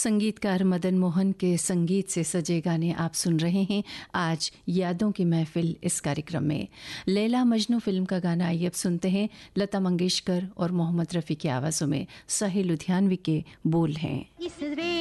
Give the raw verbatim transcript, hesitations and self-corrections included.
संगीतकार मदन मोहन के संगीत से सजे गाने आप सुन रहे हैं आज यादों की महफिल इस कार्यक्रम में। लैला मजनू फिल्म का गाना आइए अब सुनते हैं। लता मंगेशकर और मोहम्मद रफ़ी की आवाज़ों में साहिल लुधियानवी के बोल हैं।